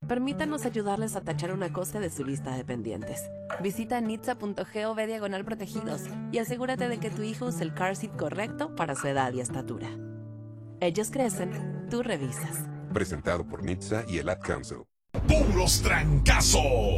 Permítanos ayudarles a tachar una cosa de su lista de pendientes. Visita nitsa.gov/protegidos y asegúrate de que tu hijo use el car seat correcto para su edad y estatura. Ellos crecen, tú revisas. Presentado por NHTSA y el Ad Council. ¡Puros trancazos!